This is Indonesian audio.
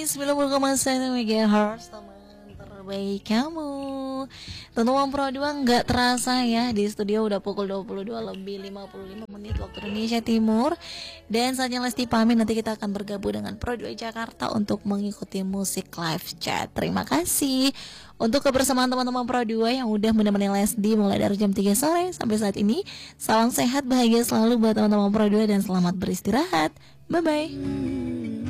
90,1 MHz teman terbaik kamu. Teman Pro 2 nggak terasa ya, di studio udah pukul 22 lebih 55 menit waktu Indonesia Timur. Dan saatnya Lesti pamit, nanti kita akan bergabung dengan Pro 2 Jakarta untuk mengikuti musik live chat. Terima kasih untuk kebersamaan teman-teman Pro 2 yang udah menemani Lesti mulai dari jam 3 sore sampai saat ini. Salam sehat, bahagia selalu buat teman-teman Pro 2 dan selamat beristirahat. Bye-bye.